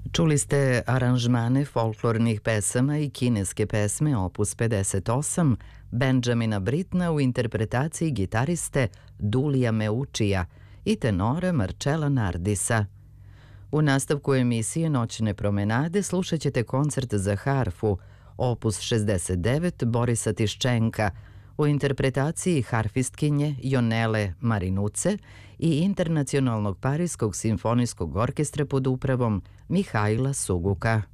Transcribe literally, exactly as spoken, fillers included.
Čuli ste aranžmane folklornih pesama i kineske pesme opus pedeset osam Benjamina Britna u interpretaciji gitariste Dulija Meučija i tenora Marcella Nardisa. U nastavku emisije Noćne promenade slušat ćete koncert za harfu opus šezdeset devet Borisa Tiščenka u interpretaciji harfistkinje Jonele Marinuce i Internacionalnog Parijskog simfonijskog orkestra pod upravom Mihajla Suguka.